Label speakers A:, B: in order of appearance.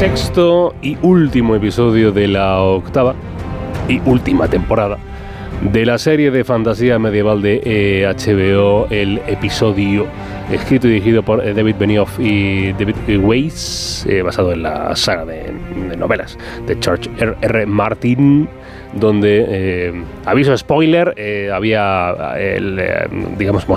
A: Sexto y último episodio de la octava y última temporada de la serie de fantasía medieval de HBO, el episodio escrito y dirigido por David Benioff y David Weiss, basado en la saga de novelas de George R.R. Martin, donde, aviso spoiler, había, digamos,